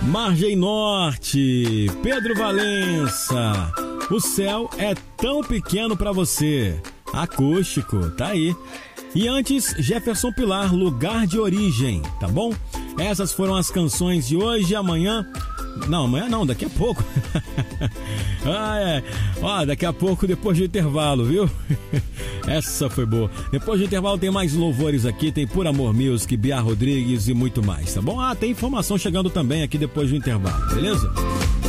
Margem Norte, Pedro Valença, o céu é tão pequeno pra você. Acústico, tá aí. E antes, Jefferson Pilar, Lugar de Origem, tá bom? Essas foram as canções de hoje. Amanhã não, daqui a pouco. Daqui a pouco, depois do intervalo, viu? Essa foi boa. Depois do intervalo tem mais louvores aqui, tem Por Amor Music, Bia Rodrigues e muito mais, tá bom? Tem informação chegando também aqui depois do intervalo, beleza?